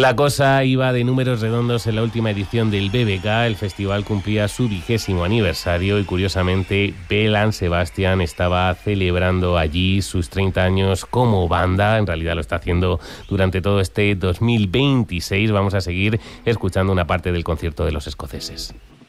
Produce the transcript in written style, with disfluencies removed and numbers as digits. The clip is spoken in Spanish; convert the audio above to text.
La cosa iba de números redondos en la última edición del BBK. El festival cumplía su 20º aniversario y, curiosamente, Belle Sebastian estaba celebrando allí sus 30 años como banda. En realidad lo está haciendo durante todo este 2026. Vamos a seguir escuchando una parte del concierto de los escoceses.